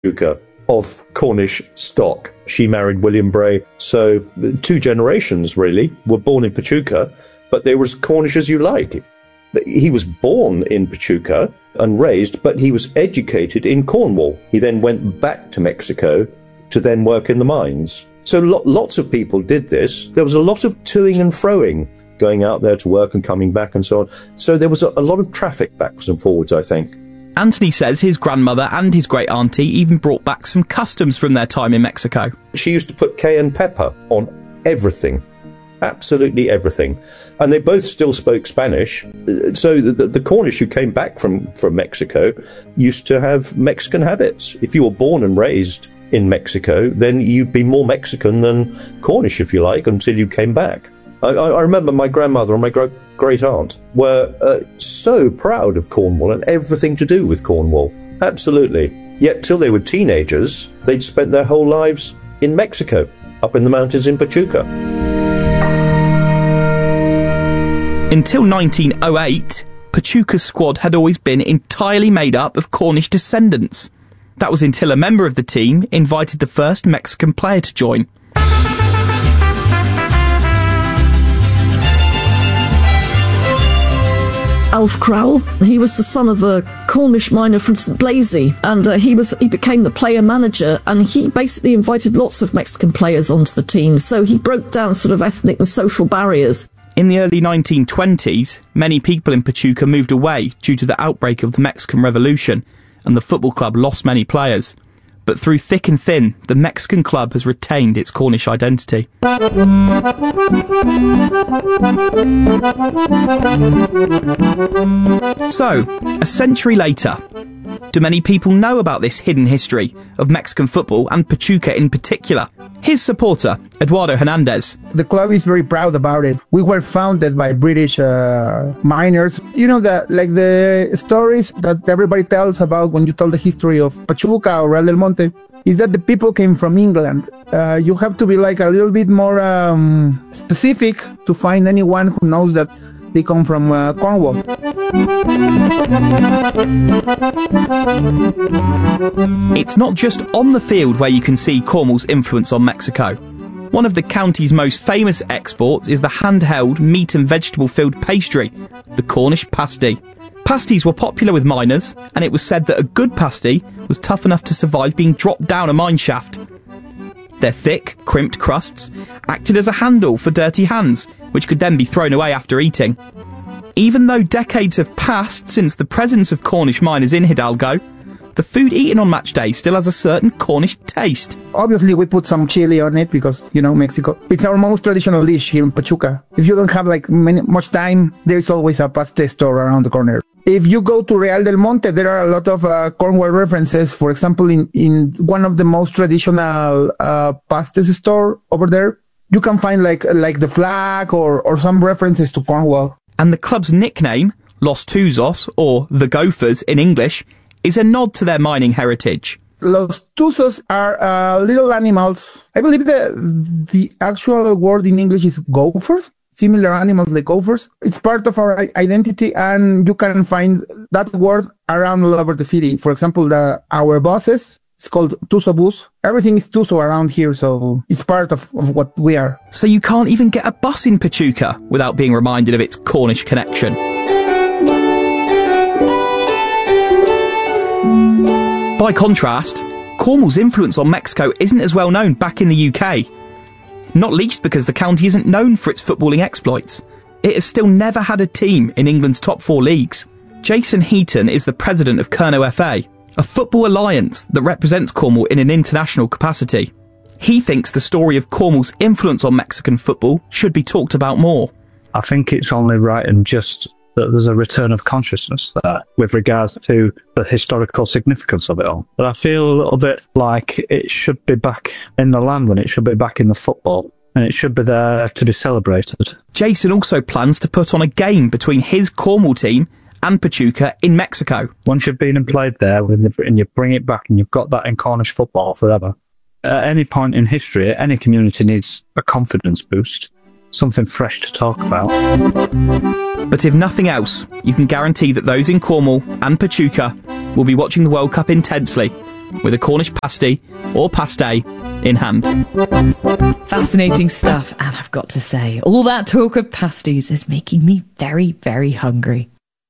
Pachuca of Cornish stock. She married William Bray, so 2 generations really were born in Pachuca, but they were as Cornish as you like. He was born in Pachuca and raised, but he was educated in Cornwall. He then went back to Mexico to then work in the mines. So lots of people did this. There was a lot of toing and froing, going out there to work and coming back and so on. So there was a lot of traffic backwards and forwards, I think. Anthony says his grandmother and his great-auntie even brought back some customs from their time in Mexico. She used to put cayenne pepper on everything. Absolutely everything. And they both still spoke Spanish. So the Cornish who came back from Mexico used to have Mexican habits. If you were born and raised in Mexico, then you'd be more Mexican than Cornish, if you like, until you came back. I remember my grandmother and my great aunt were so proud of Cornwall and everything to do with Cornwall. Absolutely. Yet till they were teenagers, they'd spent their whole lives in Mexico, up in the mountains in Pachuca. Until 1908, Pachuca's squad had always been entirely made up of Cornish descendants. That was until a member of the team invited the first Mexican player to join. Alf Crowell. He was the son of a Cornish miner from St Blasey, and he became the player manager, and he basically invited lots of Mexican players onto the team, so he broke down sort of ethnic and social barriers. In the early 1920s, many people in Pachuca moved away due to the outbreak of the Mexican Revolution, and the football club lost many players. But through thick and thin, the Mexican club has retained its Cornish identity. So, a century later, do many people know about this hidden history of Mexican football and Pachuca in particular? His supporter, Eduardo Hernandez. The club is very proud about it. We were founded by British miners. You know, the stories that everybody tells about when you tell the history of Pachuca or Real del Monte is that the people came from England. You have to be like a little bit more specific to find anyone who knows that they come from Cornwall. It's not just on the field where you can see Cornwall's influence on Mexico. One of the county's most famous exports is the handheld meat and vegetable filled pastry, the Cornish pasty. Pasties were popular with miners, and it was said that a good pasty was tough enough to survive being dropped down a mine shaft. Their thick, crimped crusts acted as a handle for dirty hands, which could then be thrown away after eating. Even though decades have passed since the presence of Cornish miners in Hidalgo, the food eaten on match day still has a certain Cornish taste. Obviously, we put some chili on it because, you know, Mexico. It's our most traditional dish here in Pachuca. If you don't have much time, there is always a pasta store around the corner. If you go to Real del Monte, there are a lot of Cornwall references. For example, in one of the most traditional pasta store over there, you can find like the flag or some references to Cornwall. And the club's nickname, Los Tuzos, or the Gophers in English, is a nod to their mining heritage. Los Tuzos are little animals. I believe the actual word in English is gophers, similar animals like gophers. It's part of our identity, and you can find that word around all over the city. For example, our buses, it's called Tuzo Bus. Everything is Tuzo around here, so it's part of what we are. So you can't even get a bus in Pachuca without being reminded of its Cornish connection. By contrast, Cornwall's influence on Mexico isn't as well known back in the UK. Not least because the county isn't known for its footballing exploits. It has still never had a team in England's top 4 leagues. Jason Heaton is the president of Kerno FA, a football alliance that represents Cornwall in an international capacity. He thinks the story of Cornwall's influence on Mexican football should be talked about more. I think it's only right and just that there's a return of consciousness there with regards to the historical significance of it all. But I feel a little bit like it should be back in the land when it should be back in the football, and it should be there to be celebrated. Jason also plans to put on a game between his Cornwall team and Pachuca in Mexico. Once you've been and played there, and you bring it back, and you've got that in Cornish football forever. At any point in history, any community needs a confidence boost. Something fresh to talk about. But if nothing else, you can guarantee that those in Cornwall and Pachuca will be watching the World Cup intensely with a Cornish pasty or pasté in hand. Fascinating stuff, and I've got to say, all that talk of pasties is making me very, very hungry.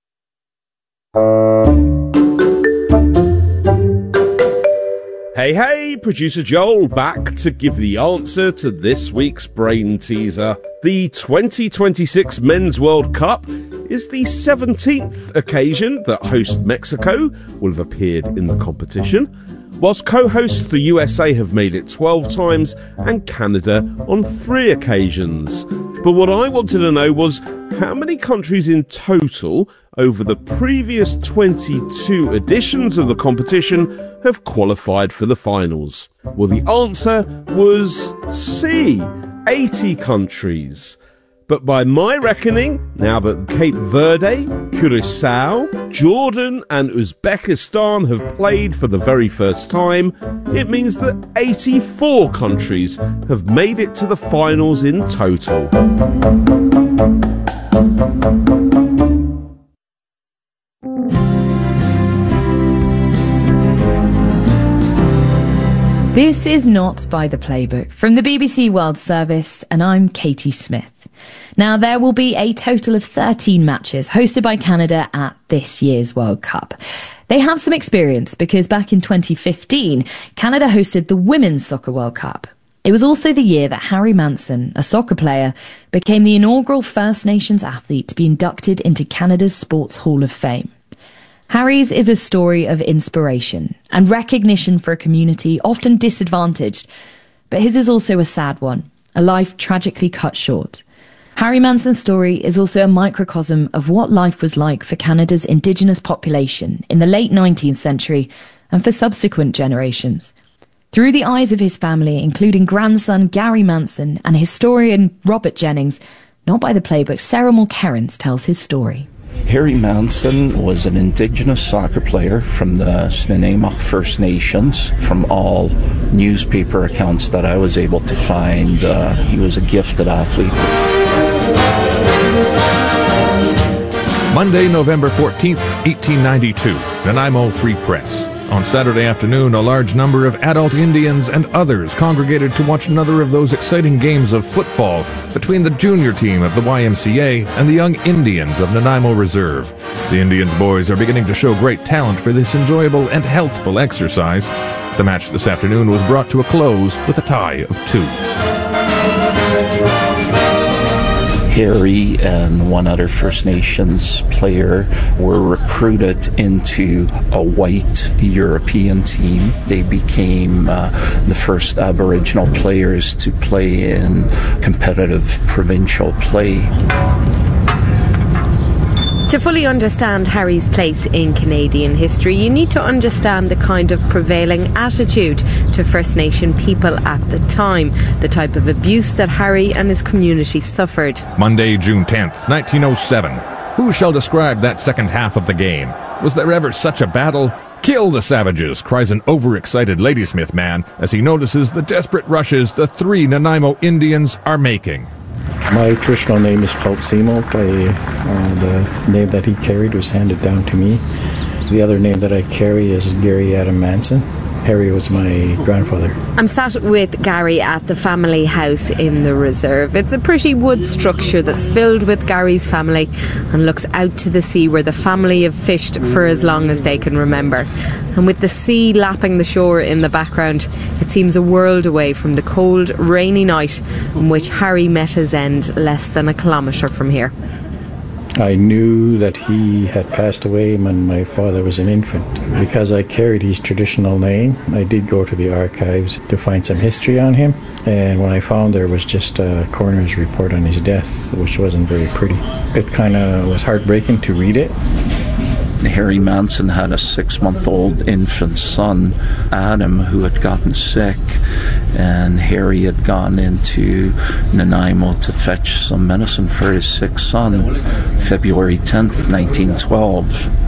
Hey, producer Joel back to give the answer to this week's brain teaser. The 2026 Men's World Cup is the 17th occasion that host Mexico will have appeared in the competition, whilst co-hosts the USA have made it 12 times and Canada on 3 occasions. But what I wanted to know was how many countries in total over the previous 22 editions of the competition have qualified for the finals? Well, the answer was C, 80 countries. But by my reckoning, now that Cape Verde, Curacao, Jordan and Uzbekistan have played for the very first time, it means that 84 countries have made it to the finals in total. This is Not by the Playbook from the BBC World Service, and I'm Katie Smith. Now, there will be a total of 13 matches hosted by Canada at this year's World Cup. They have some experience because back in 2015, Canada hosted the Women's Soccer World Cup. It was also the year that Harry Manson, a soccer player, became the inaugural First Nations athlete to be inducted into Canada's Sports Hall of Fame. Harry's is a story of inspiration and recognition for a community often disadvantaged, but his is also a sad one, a life tragically cut short. Harry Manson's story is also a microcosm of what life was like for Canada's Indigenous population in the late 19th century and for subsequent generations. Through the eyes of his family, including grandson Gary Manson and historian Robert Jennings, Not by the Playbook, Sarah Mulkerrins tells his story. Harry Manson was an Indigenous soccer player from the Snuneymuxw First Nations. From all newspaper accounts that I was able to find, he was a gifted athlete. Monday, November 14th, 1892, Nanaimo Free Press. On Saturday afternoon, a large number of adult Indians and others congregated to watch another of those exciting games of football between the junior team of the YMCA and the Young Indians of Nanaimo Reserve. The Indians boys are beginning to show great talent for this enjoyable and healthful exercise. The match this afternoon was brought to a close with a tie of 2. Harry and one other First Nations player were recruited into a white European team. They became the first Aboriginal players to play in competitive provincial play. To fully understand Harry's place in Canadian history, you need to understand the kind of prevailing attitude to First Nation people at the time, the type of abuse that Harry and his community suffered. Monday, June 10th, 1907. Who shall describe that second half of the game? Was there ever such a battle? "Kill the savages," cries an overexcited Ladysmith man as he notices the desperate rushes the 3 Nanaimo Indians are making. My traditional name is called Seamolt. The name that he carried was handed down to me. The other name that I carry is Gary Adam Manson. Harry was my grandfather. I'm sat with Gary at the family house in the reserve. It's a pretty wood structure that's filled with Gary's family and looks out to the sea where the family have fished for as long as they can remember. And with the sea lapping the shore in the background, it seems a world away from the cold, rainy night on which Harry met his end less than a kilometre from here. I knew that he had passed away when my father was an infant. Because I carried his traditional name, I did go to the archives to find some history on him. And when I found there was just a coroner's report on his death, which wasn't very pretty. It kind of was heartbreaking to read it. Harry Manson had a 6-month-old infant son, Adam, who had gotten sick, and Harry had gone into Nanaimo to fetch some medicine for his sick son, February 10th, 1912.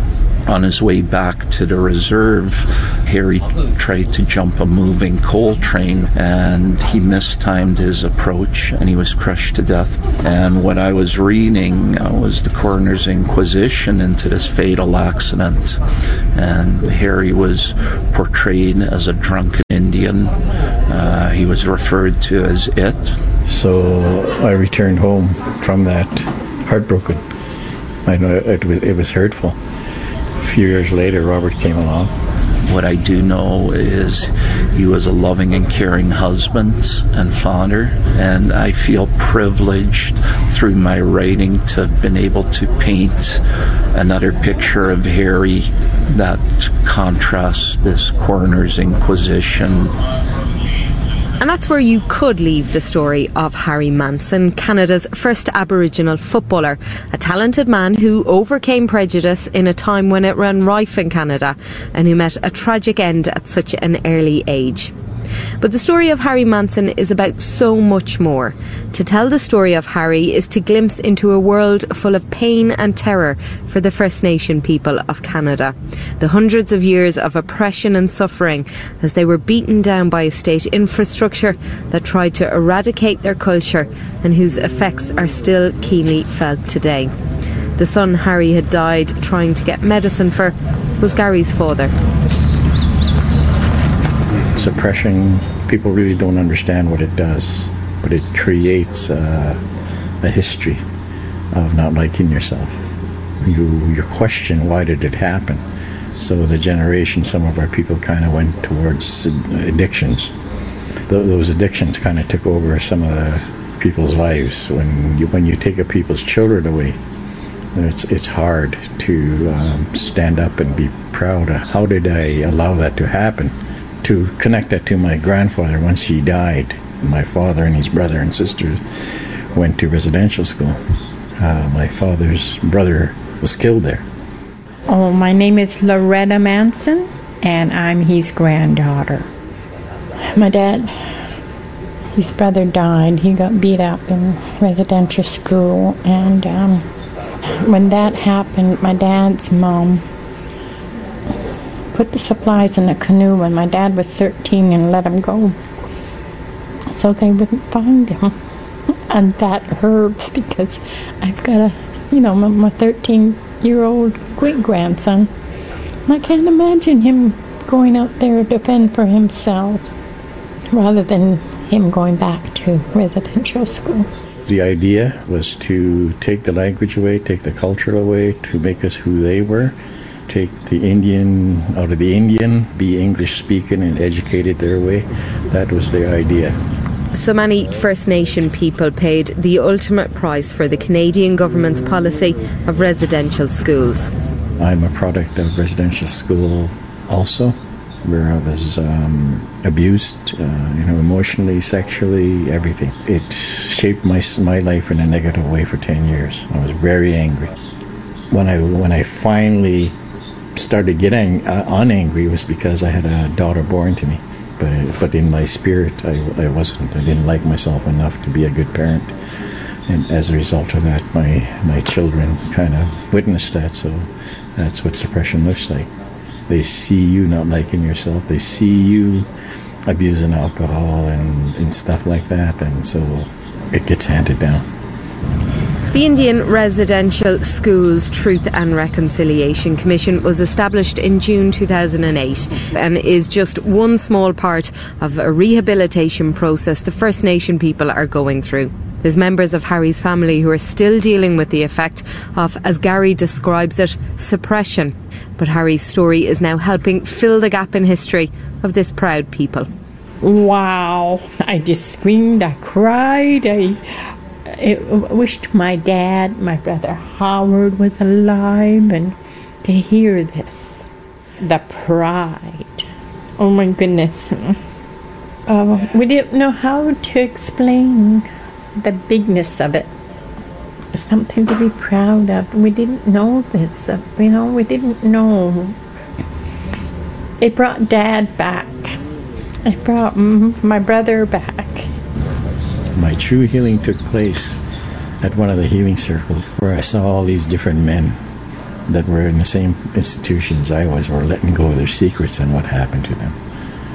On his way back to the reserve, Harry tried to jump a moving coal train, and he mistimed his approach, and he was crushed to death. And what I was reading was the coroner's inquisition into this fatal accident, and Harry was portrayed as a drunken Indian. He was referred to as it. So I returned home from that heartbroken. I know it was hurtful. A few years later, Robert came along. What I do know is he was a loving and caring husband and father, and I feel privileged through my writing to have been able to paint another picture of Harry that contrasts this coroner's inquisition. And that's where you could leave the story of Harry Manson, Canada's first Aboriginal footballer, a talented man who overcame prejudice in a time when it ran rife in Canada and who met a tragic end at such an early age. But the story of Harry Manson is about so much more. To tell the story of Harry is to glimpse into a world full of pain and terror for the First Nation people of Canada. The hundreds of years of oppression and suffering as they were beaten down by a state infrastructure that tried to eradicate their culture and whose effects are still keenly felt today. The son Harry had died trying to get medicine for was Gary's father. Suppression, people really don't understand what it does, but it creates a history of not liking yourself. You question, why did it happen? So the generation, some of our people kind of went towards addictions. Those addictions kind of took over some of the people's lives. When you take a people's children away, it's hard to stand up and be proud of how did I allow that to happen. To connect that to my grandfather, once he died, my father and his brother and sister went to residential school. My father's brother was killed there. Oh, my name is Loretta Manson, and I'm his granddaughter. My dad, his brother died. He got beat up in residential school, and when that happened, my dad's mom put the supplies in a canoe when my dad was 13 and let him go so they wouldn't find him. And that hurts because I've got my 13-year-old great-grandson. I can't imagine him going out there to fend for himself rather than him going back to residential school. The idea was to take the language away, take the culture away, to make us who they were. Take the Indian out of the Indian, be English-speaking and educated their way. That was the idea. So many First Nation people paid the ultimate price for the Canadian government's policy of residential schools. I'm a product of residential school also, where I was abused, emotionally, sexually, everything. It shaped my life in a negative way for 10 years. I was very angry. When I finally started getting unangry was because I had a daughter born to me, but in my spirit I didn't like myself enough to be a good parent, and as a result of that my children kind of witnessed that. So that's what suppression looks like. They see you not liking yourself, they see you abusing alcohol and stuff like that, and so it gets handed down. The Indian Residential Schools Truth and Reconciliation Commission was established in June 2008 and is just one small part of a rehabilitation process the First Nation people are going through. There's members of Harry's family who are still dealing with the effect of, as Gary describes it, suppression. But Harry's story is now helping fill the gap in history of this proud people. Wow! I just screamed, I cried, I wished my dad, my brother Howard was alive, and to hear this, the pride, oh my goodness. We didn't know how to explain the bigness of it. Something to be proud of. We didn't know this, we didn't know. It brought Dad back. It brought my brother back. My true healing took place at one of the healing circles where I saw all these different men that were in the same institutions I was were letting go of their secrets and what happened to them.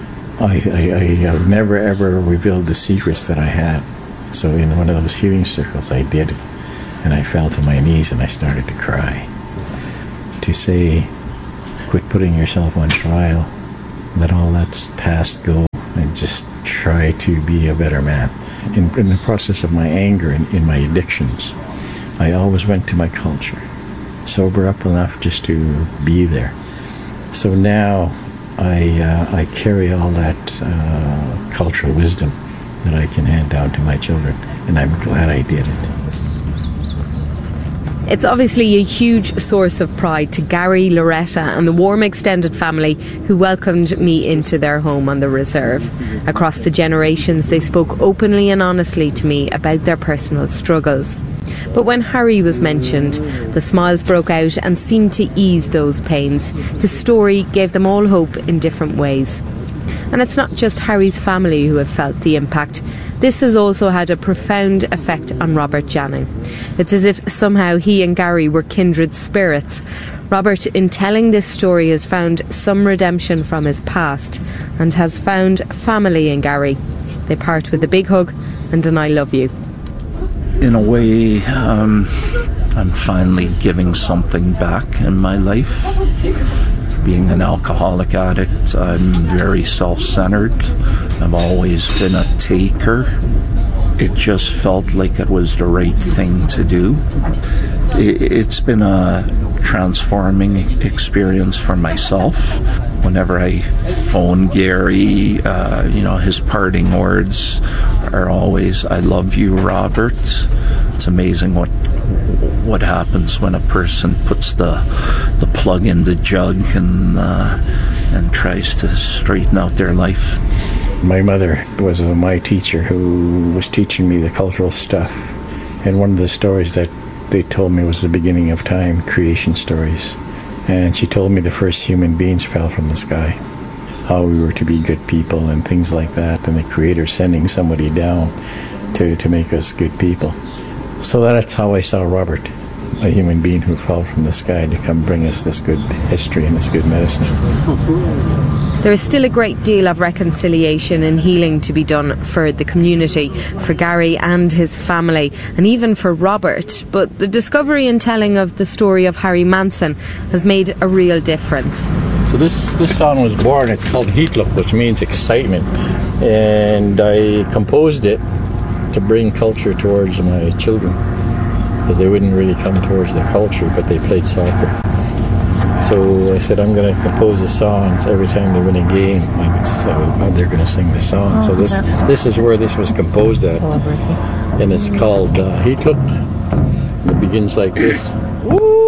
I never ever revealed the secrets that I had. So in one of those healing circles I did, and I fell to my knees and I started to cry. To say, quit putting yourself on trial, let all that's past go, and just try to be a better man. In the process of my anger and in my addictions, I always went to my culture, sober up enough just to be there. So now I carry all that cultural wisdom that I can hand down to my children, and I'm glad I did it. It's obviously a huge source of pride to Gary, Loretta and the warm extended family who welcomed me into their home on the reserve. Across the generations, they spoke openly and honestly to me about their personal struggles. But when Harry was mentioned, the smiles broke out and seemed to ease those pains. His story gave them all hope in different ways. And it's not just Harry's family who have felt the impact. This has also had a profound effect on Robert Janning. It's as if somehow he and Gary were kindred spirits. Robert, in telling this story, has found some redemption from his past and has found family in Gary. They part with a big hug and an I love you. In a way, I'm finally giving something back in my life. Being an alcoholic addict, I'm very self-centered. I've always been a taker. It just felt like it was the right thing to do. It's been a transforming experience for myself. Whenever I phone Gary, his parting words are always, "I love you, Robert." It's amazing what happens when a person puts the plug in the jug and tries to straighten out their life. My mother was my teacher who was teaching me the cultural stuff. And one of the stories that they told me was the beginning of time, creation stories. And she told me the first human beings fell from the sky, how we were to be good people and things like that, and the Creator sending somebody down to make us good people. So that's how I saw Robert, a human being who fell from the sky to come bring us this good history and this good medicine. There is still a great deal of reconciliation and healing to be done for the community, for Gary and his family, and even for Robert. But the discovery and telling of the story of Harry Manson has made a real difference. So this song was born. It's called Heatlup, which means excitement. And I composed it to bring culture towards my children, because they wouldn't really come towards the culture, but they played soccer. So I said, I'm going to compose the songs every time they win a game. They're going to sing the song. So this is where this was composed at, and it's called Heatlup. It begins like this.